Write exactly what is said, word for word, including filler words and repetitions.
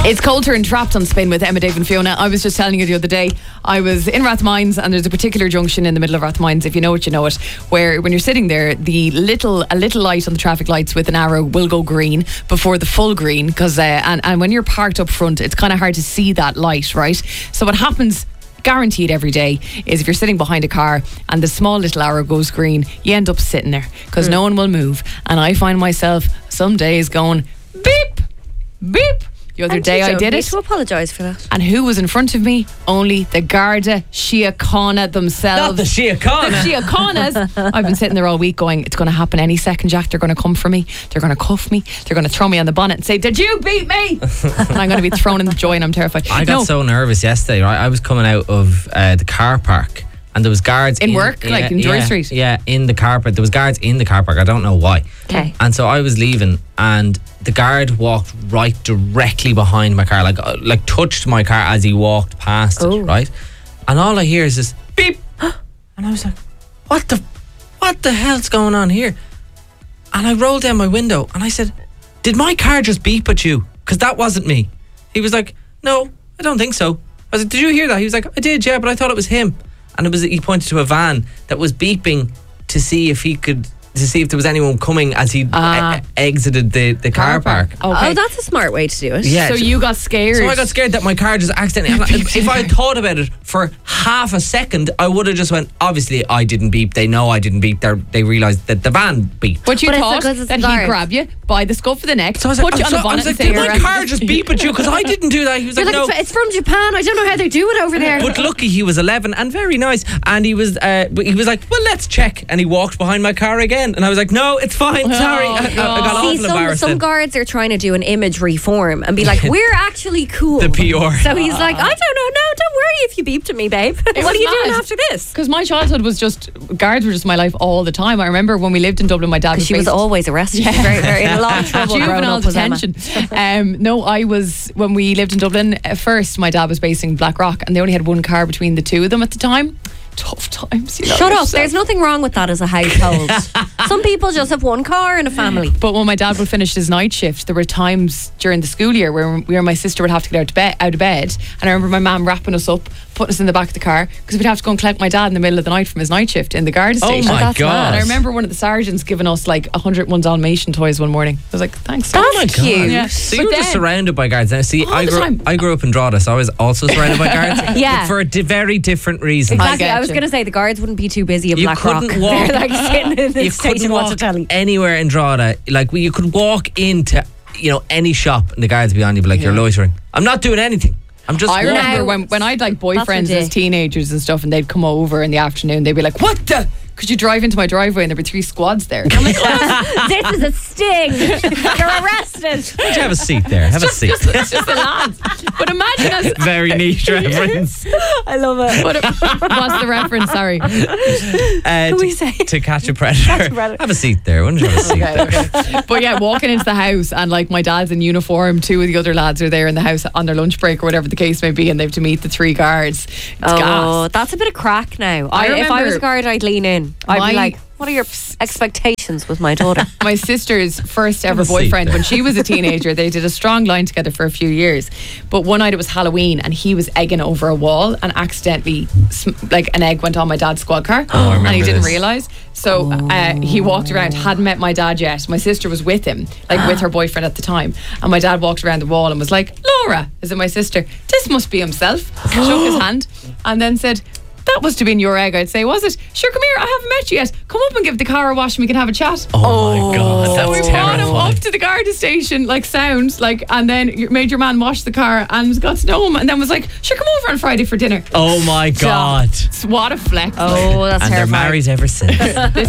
It's Coulter and Trapped on Spin with Emma, Dave and Fiona. I was just telling you the other day, I was in Rathmines, and there's a particular junction in the middle of Rathmines, if you know it, you know it, where when you're sitting there, the little a little light on the traffic lights with an arrow will go green before the full green, because uh, and, and when you're parked up front, it's kind of hard to see that light, right? So what happens, guaranteed every day, is if you're sitting behind a car and the small little arrow goes green, you end up sitting there because mm. no one will move. And I find myself some days going beep, beep. The other and day I did need it. to apologise for that. And who was in front of me? Only the Garda Síochána themselves. Not the Síochána. The Síochánas. I've been sitting there all week going, it's going to happen any second, Jack. They're going to come for me. They're going to cuff me. They're going to throw me on the bonnet and say, did you beat me? And I'm going to be thrown in the joy, and I'm terrified. I got no. so nervous yesterday, right? I was coming out of uh, the car park, and there was guards in, in work, yeah, like in Joy yeah, Street. Yeah, in the car park. There was guards in the car park. I don't know why. Okay. And so I was leaving, and the guard walked right directly behind my car, like uh, like touched my car as he walked past oh. it, right? And all I hear is this beep, and I was like, "What the, what the hell's going on here?" And I rolled down my window and I said, "Did my car just beep at you? Because that wasn't me." He was like, "No, I don't think so." I was like, "Did you hear that?" He was like, "I did, yeah, but I thought it was him." And it was, he pointed to a van that was beeping to see if he could, to see if there was anyone coming as he Ah. e- exited the, the car, car park. Okay. Oh, that's a smart way to do it. Yeah. So you got scared. So I got scared that my car just accidentally. If I had thought about it for half a second, I would have just went, obviously I didn't beep. They know I didn't beep. They're, they realised that the van beeped. But you But it's thought because it's that the he'd guard. grab you by the scuff of the neck, So I was put like, you I'm on so- the I bonnet was and like, say, did my "You're car right." just beep at you? Because I didn't do that. He was You're like, like, no. it's, it's from Japan. I don't know how they do it over there. But lucky he was eleven and very nice, and he was uh, but he was like, well, let's check, and he walked behind my car again, and I was like, no, it's fine, sorry. Oh, I, I got God. awful See, some, embarrassed some then. guards are trying to do an image reform and be like, we're actually cool. The P R. So he's like, I don't know, no, don't worry if you beeped at me, babe. What was are you doing mad. after this? Because my childhood was just, guards were just my life all the time. I remember when we lived in Dublin, my dad was She was based- always arrested. She's very, very in a lot of trouble growing juvenile up with Emma. detention. Um, no, I was, when we lived in Dublin, at first my dad was based in Blackrock, and they only had one car between the two of them at the time. Tough times, you know. Shut up. yourself. There's nothing wrong with that as a household. Some people just have one car in a family. But when my dad would finish his night shift, there were times during the school year where, where my sister would have to get out, to bed, out of bed. And I remember my mum wrapping us up, putting us in the back of the car, because we'd have to go and collect my dad in the middle of the night from his night shift in the Garda Oh station. my that's God. mad. And I remember one of the sergeants giving us like one hundred one Dalmatian toys one morning. I was like, thanks. That's Oh my God. cute. Yeah. So But you were then- just surrounded by guards. Now, see, All I the grew, time. I grew up in Drogheda, so I was also surrounded by guards. Yeah. But for a di- very different reason. Exactly. get I was you. going to say the guards wouldn't be too busy at You Blackrock. couldn't walk. They're like sitting in the You station couldn't watching walk telly. anywhere in Drogheda. Like, you could walk into, you know, any shop and the guards would be on you, be like, you're loitering. I'm not doing anything. I'm just I walking. remember Now- when, when I'd like boyfriends as ridiculous. teenagers and stuff, and they'd come over in the afternoon, they'd be like, what the? Could you drive into my driveway and there'd be three squads there? I'm like, oh, This is a sting. You're arrested. Why don't you have a seat there? Have a seat. just, it's just the lads. But imagine us. Very niche reference. I love it. What what's the reference? Sorry. Uh, Can to, we say? to catch a predator. Catch a predator. Have a seat there. Why don't you have a seat Okay, there? okay. But yeah, walking into the house and like my dad's in uniform, two of the other lads are there in the house on their lunch break or whatever the case may be, and they have to meet the three guards. It's Oh, gas. that's a bit of crack now. I I, if I remember- was a guard, I'd lean in. I'd My- be like, what are your expectations with my daughter? My sister's first ever Have a seat boyfriend, there. when she was a teenager, they did a strong line together for a few years. But one night it was Halloween, and he was egging over a wall, and accidentally, sm- like an egg went on my dad's squad car, Oh, I remember and he didn't this. realise. So uh, he walked around, hadn't met my dad yet. My sister was with him, like with her boyfriend at the time, and my dad walked around the wall and was like, "Laura," is it my sister? "This must be himself." Shook his hand, and then said, "That must have been your egg." I'd say, "Was it?" "Sure, come here, I haven't met you yet. Come up and give the car a wash and we can have a chat." Oh, my God. So we That's brought him terrifying. up to the Garda station, like sound, like, and then you made your man wash the car and got to know him, and then was like, "Sure, come over on Friday for dinner." Oh, my God. What a flex. Oh, that's And they're terrifying. married ever since.